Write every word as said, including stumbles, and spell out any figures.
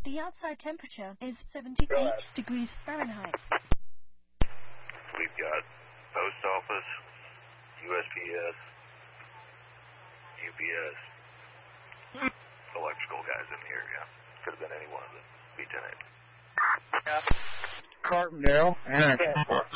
The outside temperature is seventy-eight degrees Fahrenheit. We've got post office, U S P S, U P S, electrical guys in the area. Could have been any one of them. B ten eight. Carbondale.